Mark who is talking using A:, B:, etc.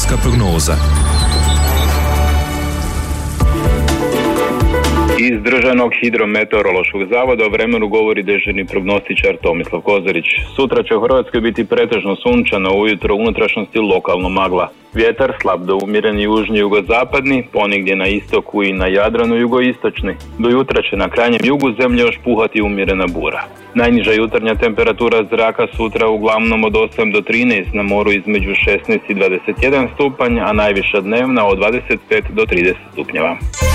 A: vremenska prognoza.
B: Iz Državnog hidrometeorološkog zavoda o vremenu govori dežurni prognostičar Tomislav Kozarić. Sutra će u Hrvatskoj biti pretežno sunčano, ujutro u unutrašnjosti lokalno magla. Vjetar slab do umjeren južni jugozapadni, ponegdje na istoku i na Jadranu jugoistočni. Do jutra će na krajnjem jugu zemlje još puhati umjerena bura. Najniža jutarnja temperatura zraka sutra uglavnom od 8 do 13, na moru između 16 i 21 stupanj, a najviša dnevna od 25 do 30 stupnjeva.